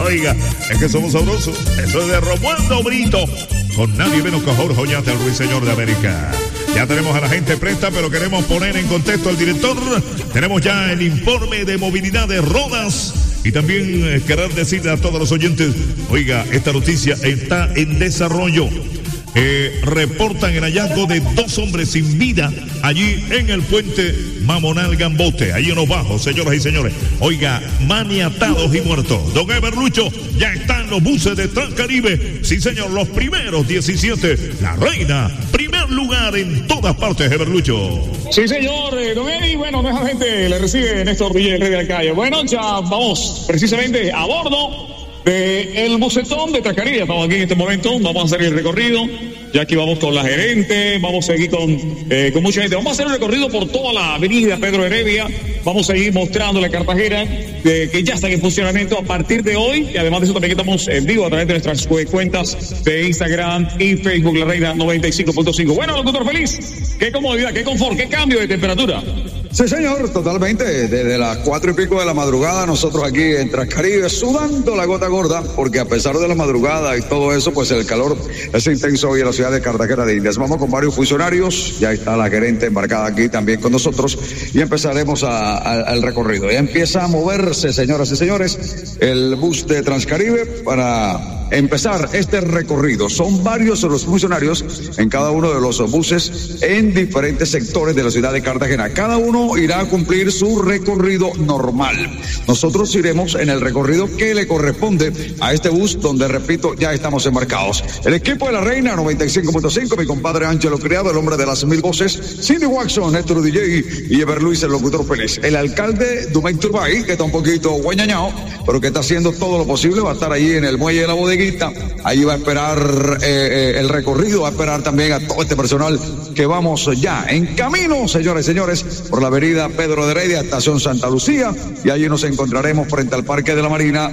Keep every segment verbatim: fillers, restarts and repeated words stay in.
Oiga, es que somos sabrosos. Eso es de Romualdo Brito. Con nadie menos que Jorge Oñate, el ruiseñor de América. Ya tenemos a la gente presta, pero queremos poner en contexto al director. Tenemos ya el informe de movilidad de Rodas. Y también eh, querer decirle a todos los oyentes, oiga, esta noticia está en desarrollo. Eh, reportan el hallazgo de dos hombres sin vida allí en el puente Mamonal Gambote, ahí en los bajos, señoras y señores. Oiga, maniatados y muertos. Don Eber Lucho, ya están los buses de Transcaribe. Sí, señor, los primeros diecisiete. La Reina, primer lugar en todas partes, Eber Lucho. Sí, señor, eh, don Eddie, bueno, nuestra gente le recibe Néstor Villa, Rey de la Calle. Bueno, ya vamos precisamente a bordo de el bucetón de Transcaribe. Estamos aquí en este momento, vamos a hacer el recorrido. Ya aquí vamos con la gerente, vamos a seguir con, eh, con mucha gente. Vamos a hacer un recorrido por toda la avenida Pedro Heredia. Vamos a seguir mostrándole a Cartagena eh, que ya está en funcionamiento a partir de hoy. Y además de eso también estamos en vivo a través de nuestras cuentas de Instagram y Facebook, La Reina noventa y cinco punto cinco. Bueno, locutor feliz, qué comodidad, qué confort, qué cambio de temperatura. Sí, señor, totalmente. Desde las cuatro y pico de la madrugada, nosotros aquí en Transcaribe sudando la gota gorda, porque a pesar de la madrugada y todo eso, pues el calor es intenso hoy en la ciudad de Cartagena de Indias. Vamos con varios funcionarios, ya está la gerente embarcada aquí también con nosotros y empezaremos a, a, al recorrido. Ya empieza a moverse, señoras y señores, el bus de Transcaribe para empezar este recorrido. Son varios los funcionarios en cada uno de los buses en diferentes sectores de la ciudad de Cartagena. Cada uno irá a cumplir su recorrido normal. Nosotros iremos en el recorrido que le corresponde a este bus, donde, repito, ya estamos embarcados. El equipo de La Reina noventa y cinco punto cinco, mi compadre Ángelo Criado, el hombre de las mil voces, Cindy Watson, Néstor D J y Eber Luis, el locutor feliz. El alcalde Dumay Turbay, que está un poquito guañañao, pero que está haciendo todo lo posible, va a estar allí en el muelle de la bodeguita. Ahí va a esperar eh, eh, el recorrido, va a esperar también a todo este personal que vamos ya en camino, señores y señores, por la avenida Pedro de Heredia, estación Santa Lucía, y allí nos encontraremos frente al Parque de la Marina,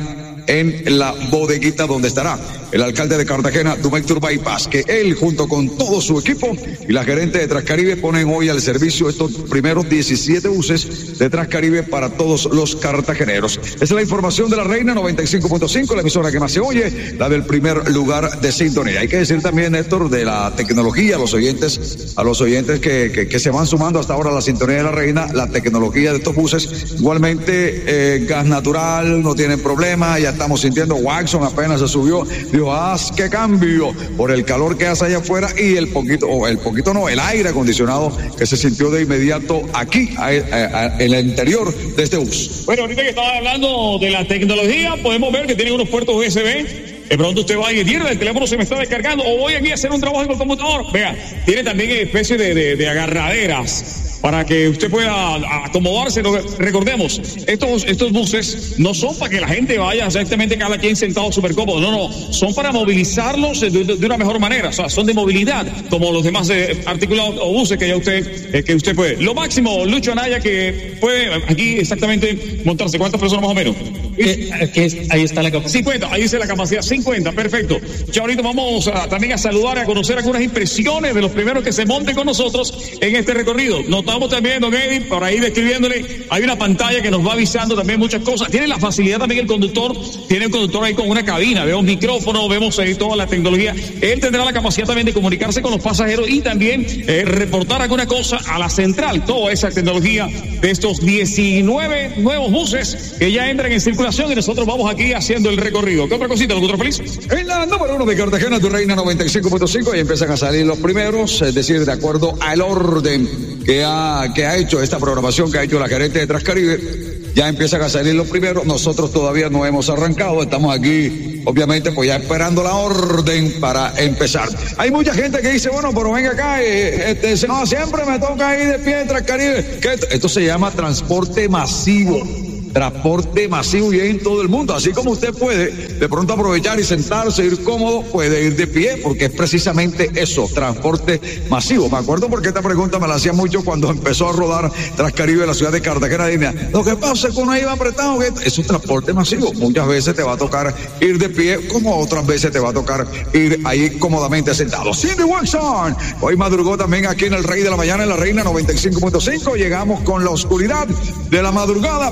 en la bodeguita donde estará el alcalde de Cartagena, Dumay Turbay Paz, que él junto con todo su equipo y la gerente de Transcaribe ponen hoy al servicio estos primeros diecisiete buses de Transcaribe para todos los cartageneros. Esa es la información de La Reina noventa y cinco punto cinco, la emisora que más se oye, la del primer lugar de sintonía. Hay que decir también, Néstor, de la tecnología, a los oyentes, a los oyentes que, que, que se van sumando hasta ahora a la sintonía de La Reina, la tecnología de estos buses, igualmente eh, gas natural, no tienen problema, ya estamos sintiendo, Watson apenas se subió, dijo, haz que cambio por el calor que hace allá afuera y el poquito, o el poquito no, el aire acondicionado que se sintió de inmediato aquí, a, a, a, en el interior de este bus. Bueno, ahorita que estaba hablando de la tecnología, podemos ver que tiene unos puertos U S B. De pronto usted va y dice, el teléfono se me está descargando, o voy aquí a hacer un trabajo en el computador. Vea, tiene también especie de, de, de agarraderas para que usted pueda acomodarse. Recordemos, estos, estos buses no son para que la gente vaya exactamente cada quien sentado súper cómodo, no, no, son para movilizarlos de, de, de una mejor manera, o sea, son de movilidad, como los demás eh, articulados o buses que ya usted, eh, que usted puede. Lo máximo, Lucho Anaya, que puede aquí exactamente montarse, ¿cuántas personas más o menos? Eh, que ahí está la capacidad. cincuenta, ahí dice la capacidad, cincuenta, perfecto. Ya ahorita vamos a, también a saludar y a conocer algunas impresiones de los primeros que se monten con nosotros en este recorrido. Notamos también, don Eddie, por ahí describiéndole, hay una pantalla que nos va avisando también muchas cosas. Tiene la facilidad también el conductor, tiene un conductor ahí con una cabina, vemos micrófono, vemos ahí toda la tecnología. Él tendrá la capacidad también de comunicarse con los pasajeros y también eh, reportar alguna cosa a la central, toda esa tecnología de estos diecinueve nuevos buses que ya entran en circulación y nosotros vamos aquí haciendo el recorrido. ¿Qué otra cosita, locutor feliz? En la número uno de Cartagena, tu Reina noventa y cinco punto cinco, y empiezan a salir los primeros, es decir, de acuerdo al orden que ha, que ha hecho esta programación que ha hecho la gerente de Transcaribe, ya empiezan a salir los primeros. Nosotros todavía no hemos arrancado, estamos aquí, obviamente, pues ya esperando la orden para empezar. Hay mucha gente que dice, bueno, pero venga acá, eh, este, no, siempre me toca ir de pie en Transcaribe. ¿Qué? Esto se llama transporte masivo. Transporte masivo y en todo el mundo, así como usted puede de pronto aprovechar y sentarse, ir cómodo, puede ir de pie, porque es precisamente eso, transporte masivo. Me acuerdo porque esta pregunta me la hacía mucho cuando empezó a rodar Transcaribe en la ciudad de Cartagena de Indias. Lo que pasa es que uno iba apretado, que es un transporte masivo, muchas veces te va a tocar ir de pie, como otras veces te va a tocar ir ahí cómodamente sentado. Cindy Watson, hoy madrugó también aquí en el Rey de la Mañana, en La Reina noventa y cinco punto cinco, llegamos con la oscuridad de la madrugada, pero ya está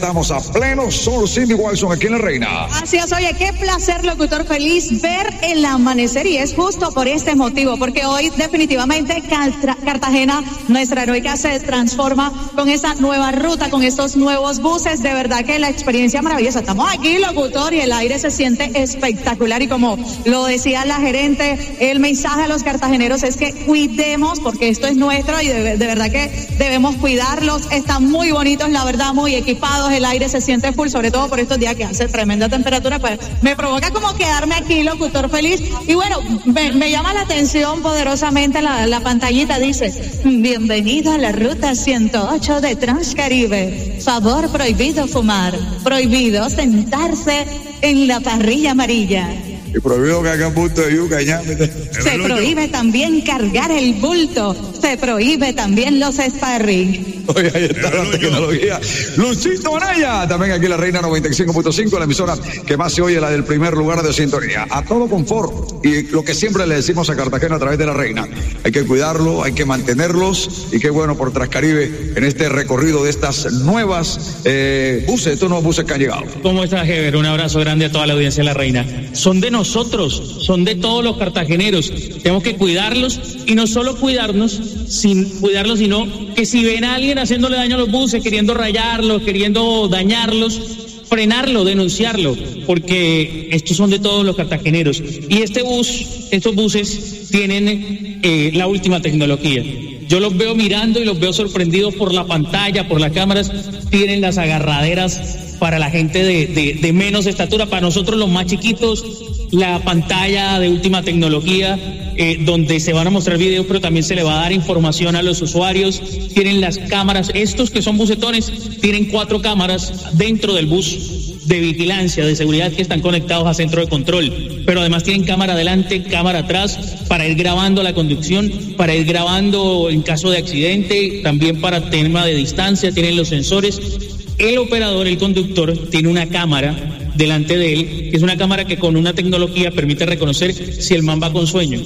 estamos a pleno sol, Cindy Wilson, aquí en La Reina. Así es, oye, qué placer, locutor feliz, ver el amanecer, y es justo por este motivo, porque hoy definitivamente Cartagena, nuestra heroica, se transforma con esa nueva ruta, con estos nuevos buses. De verdad que la experiencia maravillosa. Estamos aquí, locutor, y el aire se siente espectacular, y como lo decía la gerente, el mensaje a los cartageneros es que cuidemos, porque esto es nuestro y de, de verdad que debemos cuidarlos. Están muy bonitos, la verdad, muy equipados, el aire se siente full, sobre todo por estos días que hace tremenda temperatura, pues me provoca como quedarme aquí, locutor feliz. Y bueno, me, me llama la atención poderosamente la, la pantallita, dice: bienvenido a la ruta ciento ocho de Transcaribe, favor prohibido fumar, prohibido sentarse en la parrilla amarilla. Y prohibido que hagan bulto de yuca y ñame. Se prohíbe también cargar el bulto. Se prohíbe también los sparring. Oye, ahí está la tecnología. Luchito Anaya, también aquí La Reina noventa y cinco punto cinco, la emisora que más se oye, la del primer lugar de sintonía. A todo confort. Y lo que siempre le decimos a Cartagena a través de La Reina: hay que cuidarlo, hay que mantenerlos. Y qué bueno por Transcaribe en este recorrido de estas nuevas eh, buses, estos nuevos buses que han llegado. ¿Cómo estás, Heber? Un abrazo grande a toda la audiencia de La Reina. Son de nosotros, son de todos los cartageneros. Tenemos que cuidarlos, y no solo cuidarnos, sin cuidarlos, sino que si ven a alguien haciéndole daño a los buses, queriendo rayarlos, queriendo dañarlos, frenarlo, denunciarlo, porque estos son de todos los cartageneros. Y este bus, estos buses tienen eh, la última tecnología. Yo los veo mirando y los veo sorprendidos por la pantalla, por las cámaras. Tienen las agarraderas para la gente de, de, de menos estatura, para nosotros los más chiquitos, la pantalla de última tecnología, eh, donde se van a mostrar videos, pero también se le va a dar información a los usuarios. Tienen las cámaras, estos que son bucetones, tienen cuatro cámaras dentro del bus de vigilancia, de seguridad, que están conectados a centro de control, pero además tienen cámara adelante, cámara atrás, para ir grabando la conducción, para ir grabando en caso de accidente, también para tema de distancia, tienen los sensores. El operador, el conductor, tiene una cámara delante de él, que es una cámara que con una tecnología permite reconocer si el man va con sueño,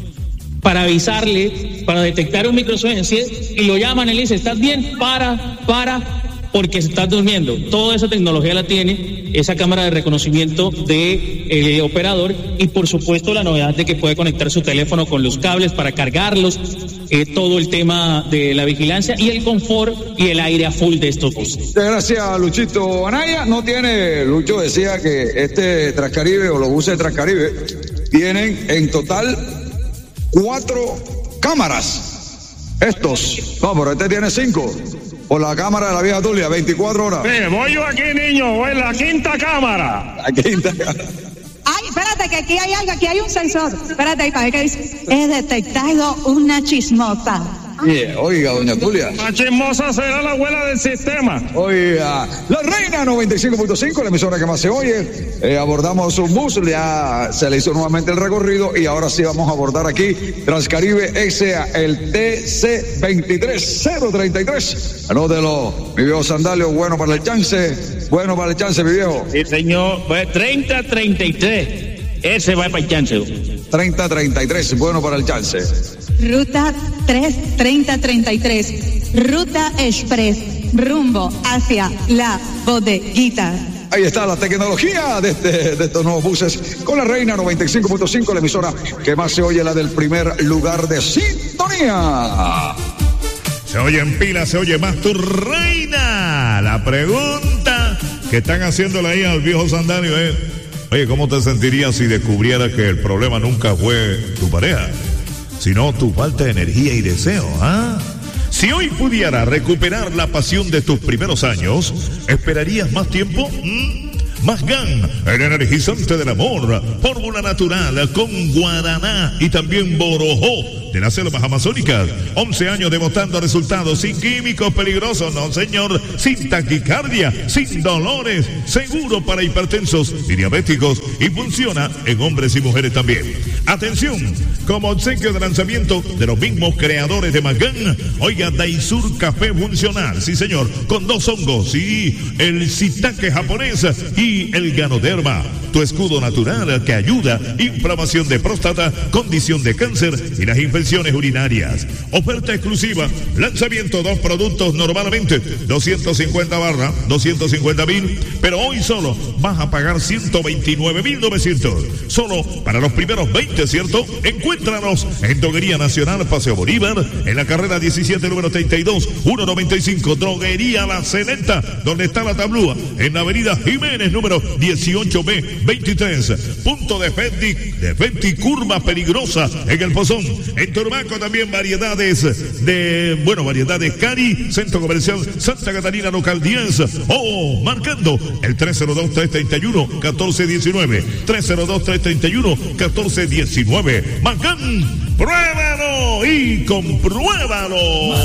para avisarle, para detectar un microsueño, ¿sí? Y lo llaman, él dice: ¿estás bien? Para, para, porque estás durmiendo. Toda esa tecnología la tiene esa cámara de reconocimiento de eh, operador, y por supuesto la novedad de que puede conectar su teléfono con los cables para cargarlos, eh, todo el tema de la vigilancia y el confort y el aire a full de estos buses. Muchas gracias, Luchito Anaya. No tiene, Lucho decía que este Transcaribe o los buses de Transcaribe tienen en total cuatro cámaras. Estos, no, pero este tiene cinco. Por la cámara de la vieja Tulia, veinticuatro horas. Mire, voy yo aquí, niño, voy en la quinta cámara. La quinta cámara. Ay, espérate, que aquí hay algo, aquí hay un sensor. Espérate, ahí, para ver qué dice. He detectado una chismota. Yeah, oiga, doña Tulia. La chismosa será la abuela del sistema. Oiga, La Reina noventa y cinco punto cinco, la emisora que más se oye. Eh, abordamos un bus, ya se le hizo nuevamente el recorrido, y ahora sí vamos a abordar aquí Transcaribe S A, el T C veintitrés cero treinta y tres. Anótelo, mi viejo Sandalio, bueno para el chance, bueno para el chance, mi viejo. Sí, señor, pues treinta treinta y tres, ese va para el chance. treinta treinta y tres, bueno para el chance. Ruta tres treinta treinta y tres, Ruta Express, rumbo hacia la bodeguita. Ahí está la tecnología de, este, de estos nuevos buses con La Reina noventa y cinco punto cinco, la emisora que más se oye, la del primer lugar de sintonía. Se oye en pila, se oye más tu reina. La pregunta que están haciéndole ahí al viejo Sandalio es: oye, ¿cómo te sentirías si descubrieras que el problema nunca fue tu pareja, sino tu falta de energía y deseo? ¿Ah? Si hoy pudiera recuperar la pasión de tus primeros años, ¿esperarías más tiempo? ¿Mm? Más G A N, el energizante del amor, fórmula natural con guaraná y también borojó de las selvas amazónicas. once años demostrando resultados sin químicos peligrosos, no señor, sin taquicardia, sin dolores, seguro para hipertensos y diabéticos, y funciona en hombres y mujeres también. Atención, como obsequio de lanzamiento de los mismos creadores de Más G A N, oiga, Daisur Café Funcional, sí señor, con dos hongos, y el shiitake japonés y el ganoderma, tu escudo natural que ayuda, inflamación de próstata, condición de cáncer y las infecciones infecciones urinarias. Oferta exclusiva, lanzamiento, dos productos normalmente doscientos cincuenta barra, doscientos cincuenta mil, pero hoy solo vas a pagar ciento veintinueve mil novecientos. Solo para los primeros veinte, ¿cierto? Encuéntranos en Droguería Nacional, Paseo Bolívar, en la carrera diecisiete, número treinta y dos, ciento noventa y cinco. Droguería La Celenta, donde está la tablúa, en la avenida Jiménez, número dieciocho B veintitrés. Punto de Fendi, de Fendi curva peligrosa en el Pozón. En Turbaco también variedades de, bueno, variedades Cari, Centro Comercial Santa Catarina, local diez. O marcando el tres cero dos, tres tres uno, uno cuatro uno nueve. tres cero dos, tres tres uno, uno cuatro uno nueve. Macán, pruébalo y compruébalo.